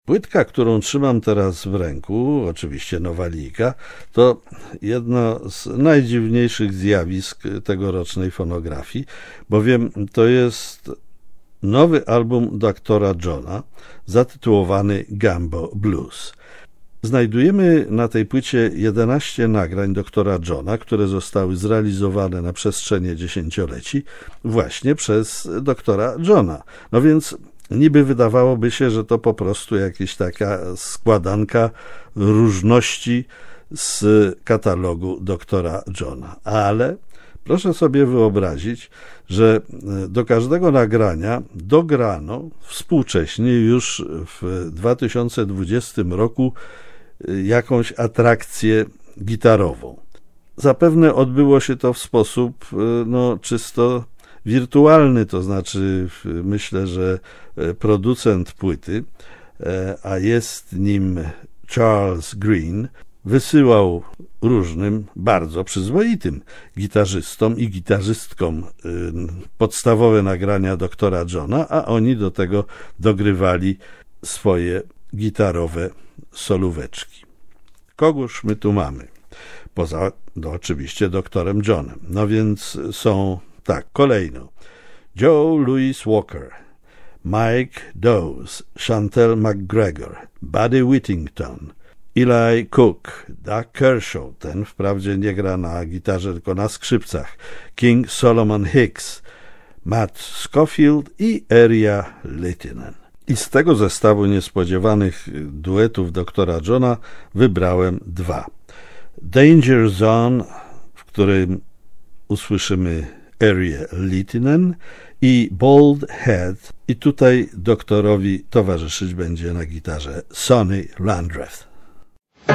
Płytka, którą trzymam teraz w ręku, oczywiście Nowalika, to jedno z najdziwniejszych zjawisk tegorocznej fonografii, bowiem to jest nowy album doktora Johna zatytułowany Gambo Blues. Znajdujemy na tej płycie 11 nagrań doktora Johna, które zostały zrealizowane na przestrzeni dziesięcioleci właśnie przez doktora Johna. No więc niby wydawałoby się, że to po prostu jakaś taka składanka różności z katalogu doktora Johna. Ale proszę sobie wyobrazić, że do każdego nagrania dograno współcześnie już w 2020 roku jakąś atrakcję gitarową. Zapewne odbyło się to w sposób czysto wirtualny, to znaczy myślę, że producent płyty, a jest nim Charles Green, wysyłał różnym, bardzo przyzwoitym gitarzystom i gitarzystkom podstawowe nagrania doktora Johna, a oni do tego dogrywali swoje gitarowe solóweczki. Kogóż my tu mamy? Poza oczywiście doktorem Johnem. No więc są tak, kolejno Joe Louis Walker, Mike Dowes, Chantel McGregor, Buddy Whittington, Eli Cook, Doug Kershaw, ten wprawdzie nie gra na gitarze, tylko na skrzypcach, King Solomon Hicks, Matt Scofield i Area Littinen. I z tego zestawu niespodziewanych duetów doktora Johna wybrałem dwa. Danger Zone, w którym usłyszymy Area Littinen, i Bald Head, i tutaj doktorowi towarzyszyć będzie na gitarze Sonny Landreth.